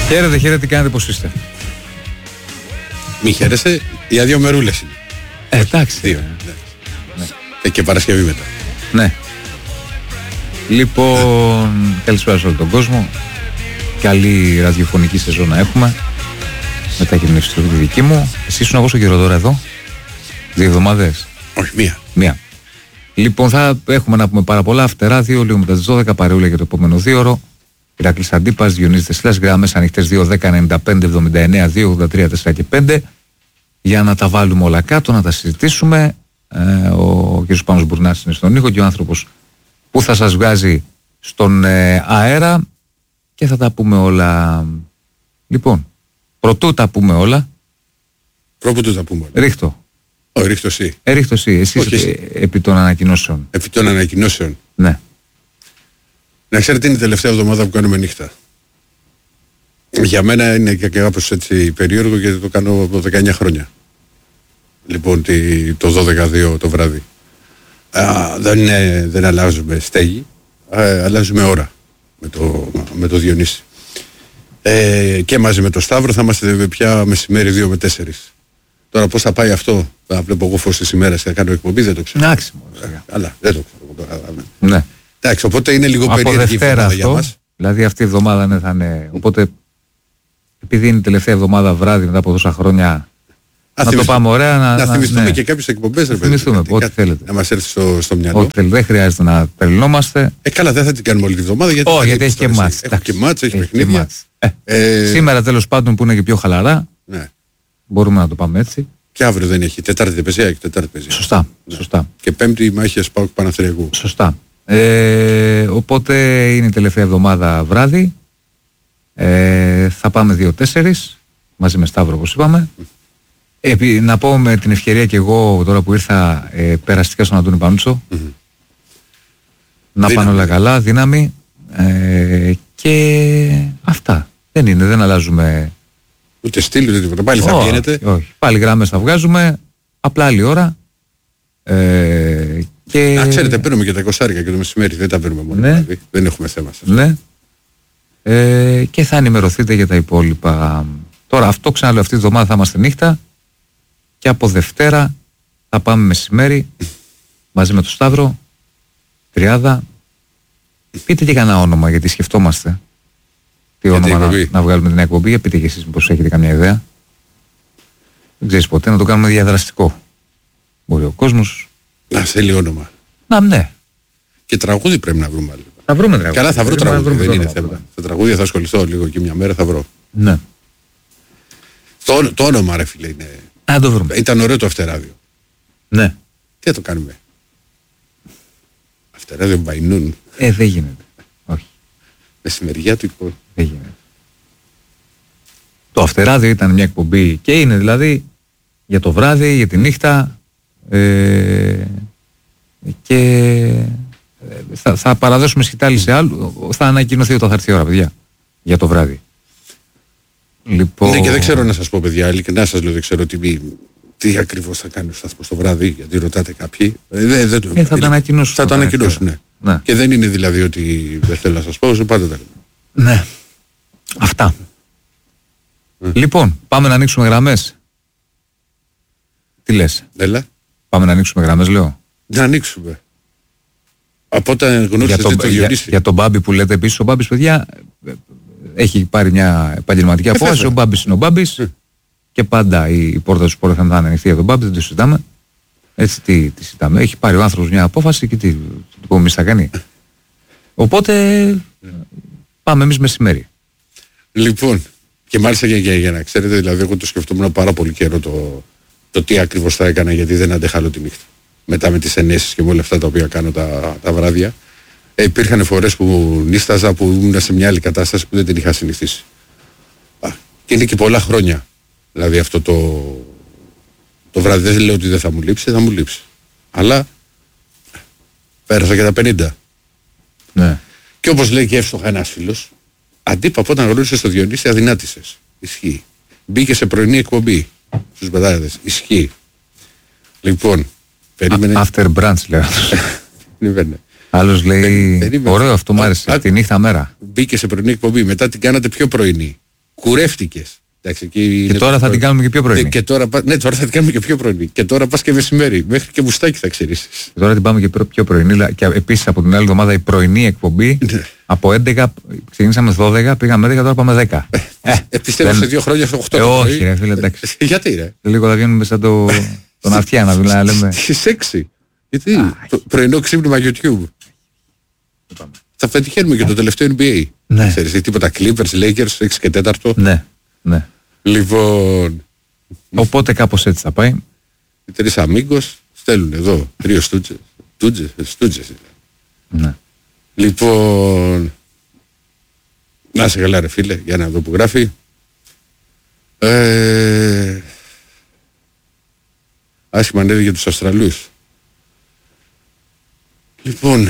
Χαίρετε, χαίρετε, τι κάνετε, πώς είστε? Μη χαίρεσαι, για 2 μερούλες είναι. Εντάξει. 2. Ναι. Και Παρασκευή μετά. Ναι. Λοιπόν, καλησπέρα σε όλο τον κόσμο. Καλή ραδιοφωνική σεζόν να έχουμε. Μετά και την εξωτερική τη δική μου. Εσύ ήσουν πόσο καιρό τώρα εδώ? 2 εβδομάδες? Όχι, 1. Μία. Λοιπόν, θα έχουμε να πούμε πάρα πολλά. Φτερά 2, λίγο μετά τις 12, παρεούλα για το επόμενο 2ωρο. Ηράκλης Αντίπας, Διονύσης Δεσσυλάς, γραμμές ανοιχτές 2, 10, 95, 79, 2, 83, 4 και 5. Για να τα βάλουμε όλα κάτω, να τα συζητήσουμε. Ο κ. Πάνος Μπουρνάς είναι στον ήχο και ο άνθρωπος που θα σας βγάζει στον αέρα και θα τα πούμε όλα. Λοιπόν, πρωτού τα πούμε όλα. Πρωτού τα πούμε όλα. Ρίχτω. Όχι, ρίχτω εσύ. Ρίχτω εσύ επί των ανακοινώσεων. Επί των ανακοινώσεων. Ναι. Να ξέρετε, είναι η τελευταία εβδομάδα που κάνουμε νύχτα. Για μένα είναι και κάπως έτσι περίεργο, γιατί το κάνω από 19 χρόνια. Λοιπόν, το 12-2 το βράδυ. Δεν αλλάζουμε στέγη, αλλάζουμε ώρα με το Διονύση. Και μαζί με το Σταύρο θα είμαστε πια μεσημέρι 2 με 4. Τώρα πώς θα πάει αυτό? Θα βλέπω εγώ φως της ημέρας και θα κάνω εκπομπή, δεν το ξέρω. Εντάξει. Αλλά δεν το ξέρω τώρα. Ναι. Εντάξει, οπότε είναι λίγο περίεργη η εβδομάδα για μας. Δηλαδή αυτή η εβδομάδα ναι, θα είναι. Οπότε, επειδή είναι η τελευταία εβδομάδα βράδυ μετά από τόσα χρόνια, να το πάμε ωραία. Να θυμηθούμε ναι. και κάποιες εκπομπές. Να θυμηθούμε, ό,τι θέλετε. Να μας έρθει στο μυαλό. Ό,τι θέλετε. Δεν χρειάζεται να περιλόμαστε. Καλά, δεν θα την κάνουμε όλη τη εβδομάδα. Γιατί έχει και μάτς. Έχει και μάτς, έχει παιχνίδια. Σήμερα τέλος πάντων που είναι και πιο χαλαρά, ναι. Μπορούμε να το πάμε έτσι. Και αύριο δεν έχει. Τετάρτη δεν παίζει. Σωστά. Ναι. Σωστά. Και Πέμπτη η μάχη ΠΑΟΚ Παναθηναϊκού. Σωστά. Οπότε είναι η τελευταία εβδομάδα βράδυ. Θα πάμε 2-4 μαζί με Σταύρο, όπως είπαμε. Να πω με την ευκαιρία και εγώ τώρα που ήρθα περαστικά στον Αντώνη Πανούτσο. Να πάνε όλα καλά, δύναμη. Και αυτά. Δεν αλλάζουμε. Ούτε στυλ, ούτε τίποτα. Πάλι θα βγαίνετε. Όχι. Πάλι γράμμες θα βγάζουμε. Απλά άλλη ώρα. Και... ξέρετε, παίρνουμε και τα 20 και το μεσημέρι, δεν τα παίρνουμε μόνο. Ναι. Δηλαδή. Δεν έχουμε θέμα σε αυτό. Ναι. Και θα ενημερωθείτε για τα υπόλοιπα. Τώρα αυτό ξαναλέω, αυτή τη εβδομάδα θα είμαστε νύχτα και από Δευτέρα θα πάμε μεσημέρι μαζί με τον Σταύρο, Τριάδα. Πείτε και κανένα όνομα, γιατί σκεφτόμαστε τι όνομα να βγάλουμε την εκπομπή. Για πείτε και εσείς μήπως έχετε καμιά ιδέα. Δεν ξέρεις ποτέ, να το κάνουμε διαδραστικό. Μπορεί ο κόσμος να θέλει όνομα. Ναι. Και τραγούδι πρέπει να βρούμε άλλο. Θα βρούμε τραγούδι. Καλά, θα βρω τραγούδι, δεν είναι θέμα. Τα τραγούδια θα ασχοληθώ λίγο και μια μέρα θα βρω. Ναι. Το όνομα, ρε φίλε, είναι. Να το βρούμε. Ήταν ωραίο το Αυτεράδιο. Ναι. Τι θα το κάνουμε? Αυτεράδιο Μπαϊνούν. Δεν γίνεται. Όχι. Μεσημεριά του εκπομπή. Δεν γίνεται. Το Αυτεράδιο ήταν μια εκπομπή και είναι δηλαδή για το βράδυ, για τη νύχτα. Και θα παραδώσουμε σκητάλη σε άλλου. Θα ανακοινωθεί όταν θα έρθει η ώρα, παιδιά, για το βράδυ. Λοιπόν... Ναι, και δεν ξέρω να σας πω, παιδιά, ειλικρινά σας λέω, δεν ξέρω τι ακριβώς θα κάνει ο σταθμός το βράδυ, γιατί ρωτάτε κάποιοι. Θα το ανακοινώσουν. Θα το ανακοινώσουν, ναι. Και δεν είναι δηλαδή ότι δεν θέλω να σας πω, όσο πάντα τα λέμε. Ναι. Αυτά. Λοιπόν, πάμε να ανοίξουμε γραμμές. Τι λες? Έλα. Πάμε να ανοίξουμε γραμμές, λέω. Να ανοίξουμε. Από όταν γνώρισες το Διονύση. Για τον Μπάμπη που λέτε επίσης, ο Μπάμπης, παιδιά, έχει πάρει μια επαγγελματική απόφαση. Ο Μπάμπης είναι ο Μπάμπης. Και πάντα η πόρτα του σπορ θα είναι ανοιχτή για τον Μπάμπη, δεν το συζητάμε. Έτσι τι συζητάμε. Έχει πάρει ο άνθρωπος μια απόφαση και τι πούμε εμείς θα κάνει. Οπότε πάμε εμείς μεσημέρι. Λοιπόν, και μάλιστα για να ξέρετε, δηλαδή εγώ το σκεφτόμουν πάρα πολύ καιρό το τι ακριβώς θα έκανα, γιατί δεν αντέχα άλλο τη νύχτα. Μετά με τις ενέσεις και με όλα αυτά τα οποία κάνω τα βράδια, υπήρχαν φορές που νύσταζα, που ήμουν σε μια άλλη κατάσταση που δεν την είχα συνηθίσει. Και είναι και πολλά χρόνια. Δηλαδή αυτό το βράδυ δεν λέω ότι δεν θα μου λείψει, θα μου λείψει. Αλλά πέρασα και τα 50. Ναι. Και όπως λέει και εύστοχα ένας φίλος, αντίπαπο όταν γνώρισες το Διονύση αδυνάτησες. Ισχύει. Μπήκε σε πρωινή εκπομπή στους μπατάδες. Ισχύει. Λοιπόν, περίμενε. After brunch λέω. Περίμενε. Άλλος λέει, ωραίο αυτό μου άρεσε, τη νύχτα μέρα. Μπήκε σε πρωινή εκπομπή, μετά την κάνατε πιο πρωινή. Κουρεύτηκες. Εντάξει, και τώρα θα την κάνουμε και πιο πρωινή. Και τώρα, ναι, τώρα θα την κάνουμε και πιο πρωινή. Και τώρα πας και μεσημέρι. Μέχρι και μουστάκι θα ξυρίσεις. Τώρα την πάμε και πιο πρωινή. Και επίσης από την άλλη εβδομάδα η πρωινή εκπομπή από 11 ξεκινήσαμε 12, πήγαμε 10, τώρα πάμε 10. Πιστεύω σε 2 χρόνια στο 8. Όχι, ρε φίλε, εντάξει. Γιατί ρε. Λίγο θα βγαίνουμε σαν τον αυτιά να λέμε. Σεξι. Γιατί πρωινό ξύπνημα YouTube. Θα πετυχαίνουμε και το τελευταίο NBA. Ναι. Ξέρεις, τίποτα Clippers, Lakers, 6 και 4. Ναι, ναι. Λοιπόν. Οπότε κάπως έτσι θα πάει. Οι 3 αμίγκος στέλνουν εδώ 3 στούτζες. Ναι. Λοιπόν. Να σε καλά ρε φίλε, για να δω που γράφει. Άσχημα ανέβη για τους Αυστραλούς. Λοιπόν.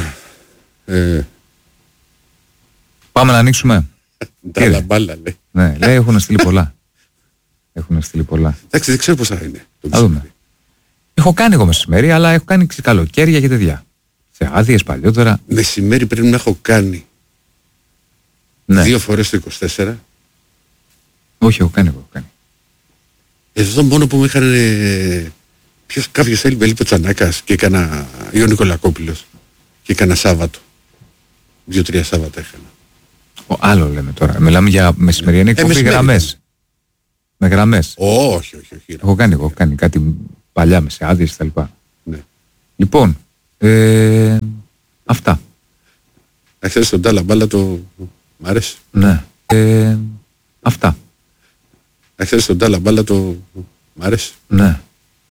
Πάμε να ανοίξουμε. Τα λαμπάλα λέει. Ναι, λέει έχουν στείλει πολλά. Εντάξει, δεν ξέρω πώς θα είναι. Θα δούμε. Έχω κάνει εγώ μεσημέρι, αλλά έχω κάνει καλοκαίρια και τέτοια. Σε άδειες παλιότερα. Μεσημέρι πρέπει να έχω κάνει. Ναι. 2 φορές το 24. Όχι, έχω κάνει εγώ. Εδώ μόνο που μου είχαν. Κάποιος έλειπε ο Τσανάκας και έκανα. Ή ο Νικολακόπουλος. Και έκανα Σάββατο. 2-3 Σάββατα έκανα. Άλλο λέμε τώρα. Μιλάμε για μεσημεριανή εκπομπή γραμμές. Με γραμμές. Όχι. Έχω κάνει κάτι παλιά σε άδειες και τα λοιπά. Ναι. Λοιπόν, αυτά. Εχθές τον Τάλα Μπάλα το... Μ' αρέσει. Ναι. Αυτά. Εχθές τον Τάλα Μπάλα το... Μ' αρέσει. Ναι.